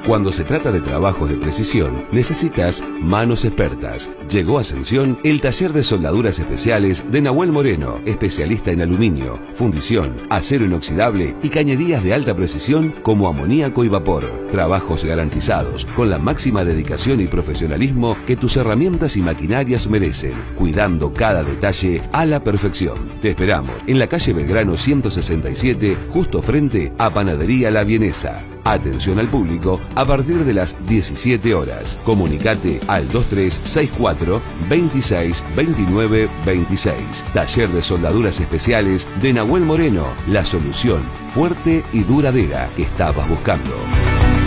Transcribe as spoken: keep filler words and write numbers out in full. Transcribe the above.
Cuando se trata de trabajos de precisión, necesitas manos expertas. Llegó a Ascensión el taller de soldaduras especiales de Nahuel Moreno, especialista en aluminio, fundición, acero inoxidable y cañerías de alta precisión como amoníaco y vapor. Trabajos garantizados, con la máxima dedicación y profesionalismo que tus herramientas y maquinarias merecen, cuidando cada detalle a la perfección. Te esperamos en la calle Belgrano ciento sesenta y siete, justo frente a Panadería La Vienesa. Atención al público a partir de las diecisiete horas. Comunicate al dos tres seis cuatro, veintiséis, veintinueve, veintiséis. Taller de soldaduras especiales de Nahuel Moreno. La solución fuerte y duradera que estabas buscando.